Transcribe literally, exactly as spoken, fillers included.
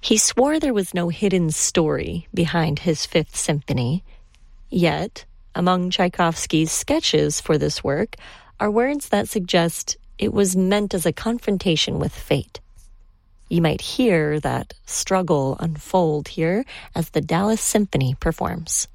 He swore there was no hidden story behind his Fifth Symphony. Yet, among Tchaikovsky's sketches for this work are words that suggest it was meant as a confrontation with fate. You might hear that struggle unfold here as the Dallas Symphony performs.